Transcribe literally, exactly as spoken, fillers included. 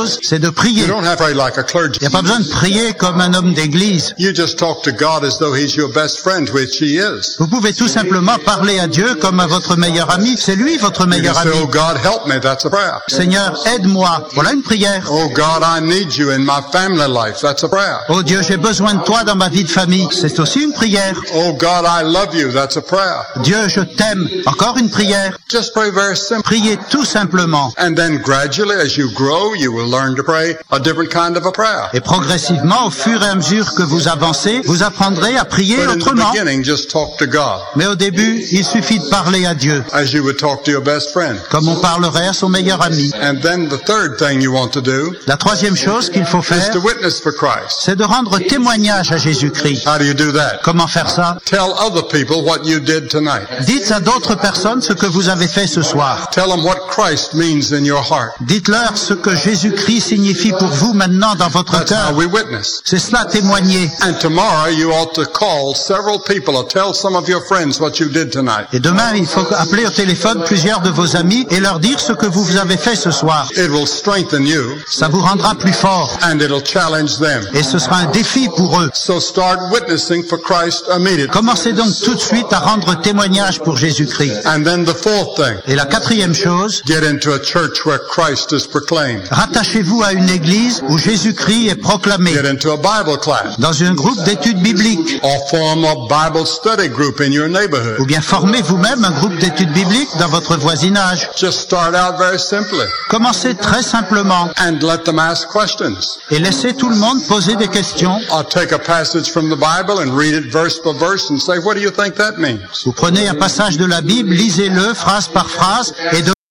chose, c'est de prier. You don't have to pray like a clergy. Il n'y a pas besoin de prier comme un homme d'église. You just talk to God as though He's your best friend, which He is. Vous pouvez tout simplement parler à Dieu comme à votre meilleur ami. C'est lui votre You meilleur can say, ami. oh God, help me. That's a prayer. Seigneur, aide-moi. Voilà une prière. Oh God, I need you in my family life. That's a prayer. Oh Dieu, j'ai besoin de toi dans ma vie de famille. C'est aussi une prière. Oh God, I love you. That's a prayer. Dieu, je t'aime. Encore une prière. Just pray very simply. Priez tout simplement. And then gradually, as you grow, you will learn to pray a different kind of a prayer. Et progressivement, au fur et à mesure que vous avancez, vous apprendrez à prier But in the autrement. beginning, just talk to God Mais au début, il suffit de parler à Dieu, as you would talk to your best friend. comme on parlerait à son meilleur ami. And then the third thing you want to do La troisième chose qu'il faut is faire, to witness for Christ. c'est de rendre témoignage à Jésus-Christ. How do you do that? Comment faire ça? Tell other people what you did tonight. Dites à d'autres personnes ce que vous avez fait ce soir. Tell them what Christ means in your heart. Dites-leur ce que Jésus-Christ signifie pour vous maintenant dans votre That's how cœur. we witness. C'est cela, témoigner. And tomorrow you ought to call several people or tell some of your friends what you did tonight. Et demain, il faut appeler au téléphone plusieurs de vos amis et leur dire ce que vous avez fait ce soir. It will strengthen you Ça vous rendra plus fort. and it'll challenge them. Et ce sera un défi pour eux. So start witnessing for Christ immediately. Commencez donc tout de suite à rendre témoignage pour Jésus-Christ. And then the fourth thing, Et la quatrième chose, get into a church where Christ is proclaimed. rattachez-vous à une église où Jésus-Christ est proclamé, Get into a Bible class dans un groupe d'études bibliques. or form a Bible study group in your Ou neighborhood. bien formez vous-même un groupe d'études bibliques dans votre voisinage. Just start out very simply Commencez très simplement and let them ask questions. et laissez tout le monde poser des questions. Or take a passage from the Bible and read it verse by verse and say, what do you think that means? Vous prenez un passage de la Bible, lisez-le phrase par phrase et